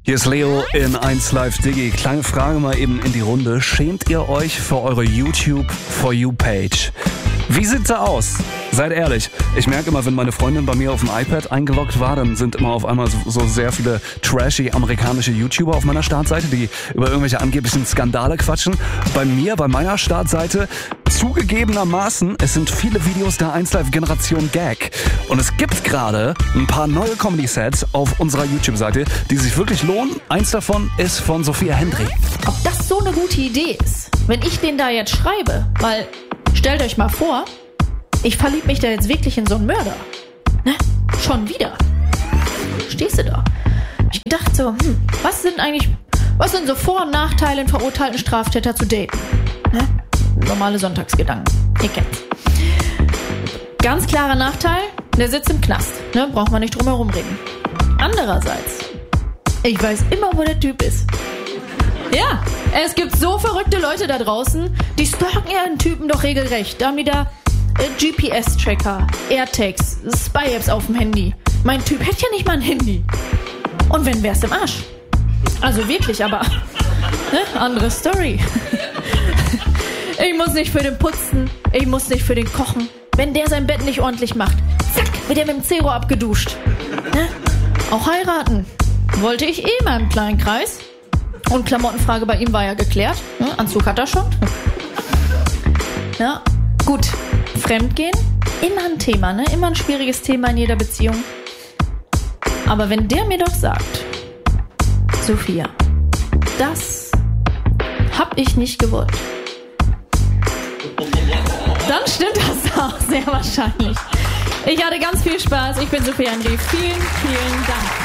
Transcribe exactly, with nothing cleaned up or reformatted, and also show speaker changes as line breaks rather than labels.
Hier ist Leo in eins Live Diggi. Kleine Frage mal eben in die Runde. Schämt ihr euch für eure YouTube For You Page? Wie sieht's da aus? Seid ehrlich. Ich merke immer, wenn meine Freundin bei mir auf dem iPad eingeloggt war, dann sind immer auf einmal so, so sehr viele trashy amerikanische YouTuber auf meiner Startseite, die über irgendwelche angeblichen Skandale quatschen. Bei mir, bei meiner Startseite, zugegebenermaßen, es sind viele Videos der eins Live Generation Gag. Und es gibt gerade ein paar neue Comedy-Sets auf unserer YouTube-Seite, die sich wirklich lohnen. Eins davon ist von Sophia Hendry.
Ob das so eine gute Idee ist, wenn ich den da jetzt schreibe, weil, stellt euch mal vor, ich verlieb mich da jetzt wirklich in so einen Mörder. Ne? Schon wieder. Stehst du da? Ich dachte so, hm, was sind eigentlich, was sind so Vor- und Nachteile, einen verurteilten Straftäter zu daten? Ne? Normale Sonntagsgedanken. Ihr kennt's. Ganz klarer Nachteil, der sitzt im Knast. Ne? Braucht man nicht drum herum reden. Andererseits, ich weiß immer, wo der Typ ist. Ja, es gibt so verrückte Leute da draußen, die stalken ihren Typen doch regelrecht. Da haben die da äh, G P S-Tracker, AirTags, Spy-Apps auf dem Handy. Mein Typ hätte ja nicht mal ein Handy. Und wenn, wär's im Arsch. Also wirklich, aber ne? Andere Story. Ich muss nicht für den putzen, ich muss nicht für den kochen. Wenn der sein Bett nicht ordentlich macht, zack, wird er mit dem Zero abgeduscht. Ne? Auch heiraten wollte ich eh mal im kleinen Kreis. Und Klamottenfrage bei ihm war ja geklärt. Ne? Anzug hat er schon. Ja, gut. Fremdgehen, immer ein Thema, ne? Immer ein schwieriges Thema in jeder Beziehung. Aber wenn der mir doch sagt, Sophia, das hab ich nicht gewollt, dann stimmt das auch sehr wahrscheinlich. Ich hatte ganz viel Spaß. Ich bin Sophia Hendry. Vielen, vielen Dank.